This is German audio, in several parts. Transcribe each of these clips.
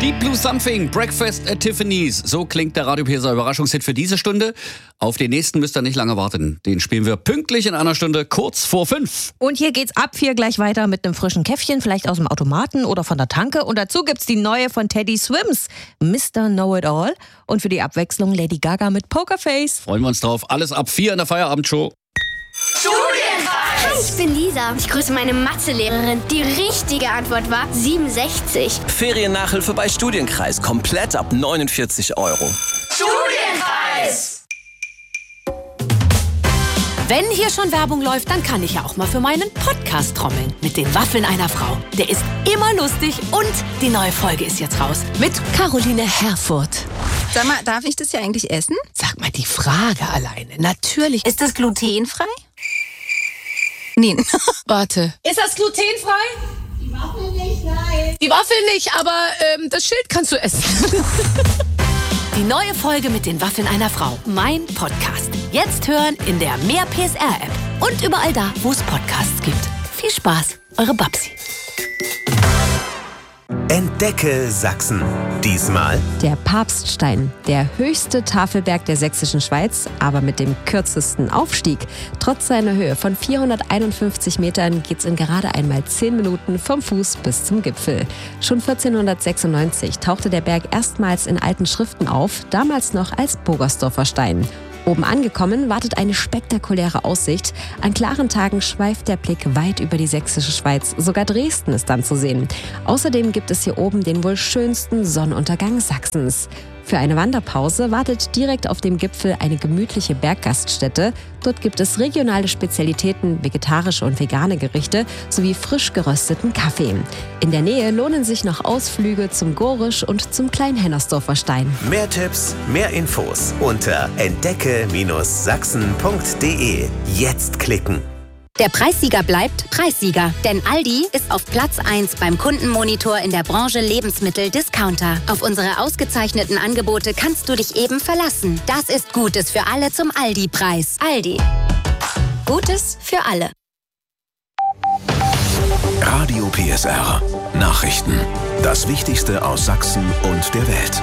Deep Blue Something, Breakfast at Tiffany's. So klingt der Radio PSR Überraschungshit für diese Stunde. Auf den nächsten müsst ihr nicht lange warten. Den spielen wir pünktlich in einer Stunde, kurz vor 5. Und hier geht's ab 4 gleich weiter mit einem frischen Käffchen, vielleicht aus dem Automaten oder von der Tanke. Und dazu gibt's die neue von Teddy Swims, Mr. Know-It-All. Und für die Abwechslung Lady Gaga mit Pokerface. Freuen wir uns drauf. Alles ab 4 in der Feierabendshow. Hi, ich bin Lisa. Ich grüße meine Mathelehrerin. Die richtige Antwort war 67. Feriennachhilfe bei Studienkreis. Komplett ab 49 €. Studienkreis! Wenn hier schon Werbung läuft, dann kann ich ja auch mal für meinen Podcast trommeln. Mit den Waffeln einer Frau. Der ist immer lustig und die neue Folge ist jetzt raus. Mit Caroline Herfurth. Sag mal, darf ich das ja eigentlich essen? Sag mal, die Frage alleine. Natürlich. Ist das glutenfrei? Nee. Warte. Ist das glutenfrei? Die Waffel nicht, nein. Die Waffel nicht, aber das Schild kannst du essen. Die neue Folge mit den Waffeln einer Frau. Mein Podcast. Jetzt hören in der Mehr PSR-App. Und überall da, wo es Podcasts gibt. Viel Spaß, eure Babsi. Entdecke Sachsen. Diesmal Der Papststein, der höchste Tafelberg der sächsischen Schweiz, aber mit dem kürzesten Aufstieg. Trotz seiner Höhe von 451 Metern geht's in gerade einmal 10 Minuten vom Fuß bis zum Gipfel. Schon 1496 tauchte der Berg erstmals in alten Schriften auf, damals noch als Bogersdorfer Stein. Oben angekommen wartet eine spektakuläre Aussicht. An klaren Tagen schweift der Blick weit über die sächsische Schweiz. Sogar Dresden ist dann zu sehen. Außerdem gibt es hier oben den wohl schönsten Sonnenuntergang Sachsens. Für eine Wanderpause wartet direkt auf dem Gipfel eine gemütliche Berggaststätte. Dort gibt es regionale Spezialitäten, vegetarische und vegane Gerichte sowie frisch gerösteten Kaffee. In der Nähe lohnen sich noch Ausflüge zum Gorisch und zum Kleinhennersdorfer Stein. mehr Tipps, mehr Infos unter entdecke-sachsen.de. Jetzt klicken. Der Preissieger bleibt Preissieger, denn Aldi ist auf Platz 1 beim Kundenmonitor in der Branche Lebensmittel-Discounter. Auf unsere ausgezeichneten Angebote kannst du dich eben verlassen. Das ist Gutes für alle zum Aldi-Preis. Aldi. Gutes für alle. Radio PSR. Nachrichten. Das Wichtigste aus Sachsen und der Welt.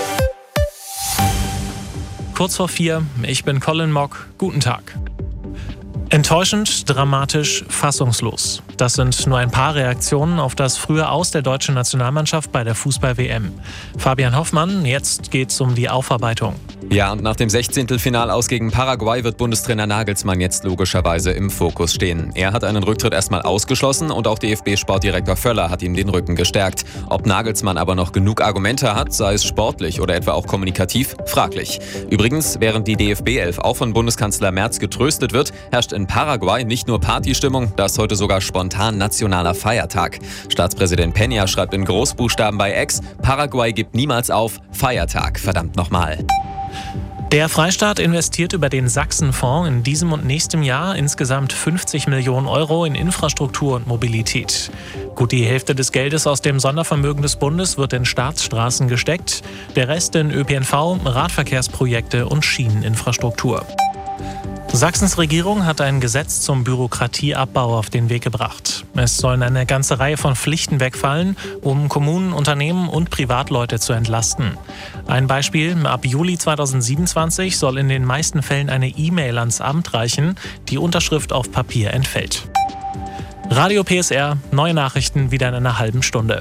Kurz vor 4, ich bin Colin Mock. Guten Tag. Enttäuschend, dramatisch, fassungslos. Das sind nur ein paar Reaktionen auf das frühe Aus der deutschen Nationalmannschaft bei der Fußball-WM. Fabian Hoffmann, jetzt geht's um die Aufarbeitung. Ja, und nach dem 16. Finalaus gegen Paraguay wird Bundestrainer Nagelsmann jetzt logischerweise im Fokus stehen. Er hat einen Rücktritt erstmal ausgeschlossen und auch DFB-Sportdirektor Völler hat ihm den Rücken gestärkt. Ob Nagelsmann aber noch genug Argumente hat, sei es sportlich oder etwa auch kommunikativ, fraglich. Übrigens, während die DFB-11 auch von Bundeskanzler Merz getröstet wird, herrscht in Paraguay nicht nur Partystimmung, da ist heute sogar spontan nationaler Feiertag. Staatspräsident Peña schreibt in Großbuchstaben bei X: Paraguay gibt niemals auf, Feiertag, verdammt nochmal. Der Freistaat investiert über den Sachsenfonds in diesem und nächstem Jahr insgesamt 50 Millionen € in Infrastruktur und Mobilität. Gut die Hälfte des Geldes aus dem Sondervermögen des Bundes wird in Staatsstraßen gesteckt, der Rest in ÖPNV, Radverkehrsprojekte und Schieneninfrastruktur. Sachsens Regierung hat ein Gesetz zum Bürokratieabbau auf den Weg gebracht. Es sollen eine ganze Reihe von Pflichten wegfallen, um Kommunen, Unternehmen und Privatleute zu entlasten. Ein Beispiel: Ab Juli 2027 soll in den meisten Fällen eine E-Mail ans Amt reichen, die Unterschrift auf Papier entfällt. Radio PSR, neue Nachrichten wieder in einer halben Stunde.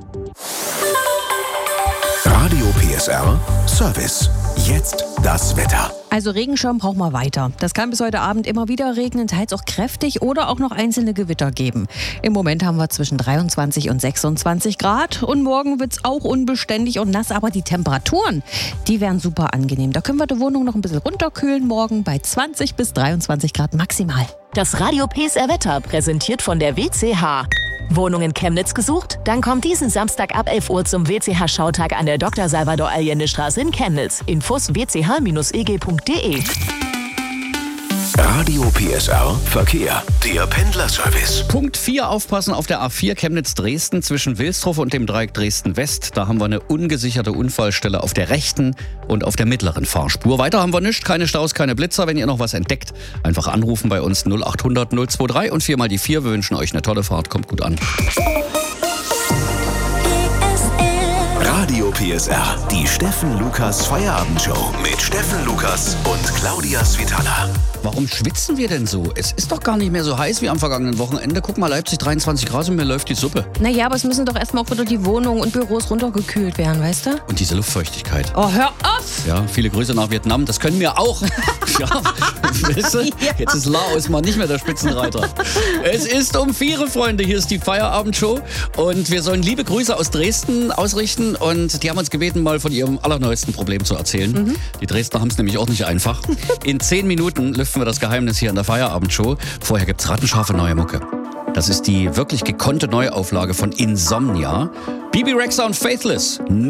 Radio PSR Service. Jetzt das Wetter. Also Regenschirm brauchen wir weiter. Das kann bis heute Abend immer wieder regnen, teils auch kräftig oder auch noch einzelne Gewitter geben. Im Moment haben wir zwischen 23 und 26 Grad und morgen wird es auch unbeständig und nass, aber die Temperaturen, die wären super angenehm. Da können wir die Wohnung noch ein bisschen runterkühlen, morgen bei 20 bis 23 Grad maximal. Das Radio PSR Wetter präsentiert von der WCH. Wohnung in Chemnitz gesucht? Dann kommt diesen Samstag ab 11 Uhr zum WCH-Schautag an der Dr. Salvador Allende-Straße in Chemnitz. Infos wch-eg.de. Radio PSR Verkehr. Der Pendlerservice. Punkt 4, aufpassen auf der A4 Chemnitz-Dresden zwischen Wilsdruff und dem Dreieck Dresden-West. Da haben wir eine ungesicherte Unfallstelle auf der rechten und auf der mittleren Fahrspur. Weiter haben wir nichts, keine Staus, keine Blitzer. Wenn ihr noch was entdeckt, einfach anrufen bei uns 0800 023 und 4 mal die 4. Wir wünschen euch eine tolle Fahrt, kommt gut an. Radio PSR. Die Steffen Lukas Feierabendshow mit Steffen Lukas und Claudia Svitala. Warum schwitzen wir denn so? Es ist doch gar nicht mehr so heiß wie am vergangenen Wochenende. Guck mal, Leipzig 23 Grad und mir läuft die Suppe. Naja, aber es müssen doch erstmal auch wieder die Wohnungen und Büros runtergekühlt werden, weißt du? Und diese Luftfeuchtigkeit. Oh, hör auf! Ja, viele Grüße nach Vietnam. Das können wir auch. Ja, weißt du? Jetzt ist Laos mal nicht mehr der Spitzenreiter. Es ist um 4, Freunde. Hier ist die Feierabendshow. Und wir sollen liebe Grüße aus Dresden ausrichten. Und die haben uns gebeten, mal von ihrem allerneuesten Problem zu erzählen. Die Dresdner haben es nämlich auch nicht einfach. In 10 Minuten lüften wir das Geheimnis hier in der Feierabendshow. Vorher gibt's rattenscharfe neue Mucke. Das ist die wirklich gekonnte Neuauflage von Insomnia. Bibi Rexha und Faithless.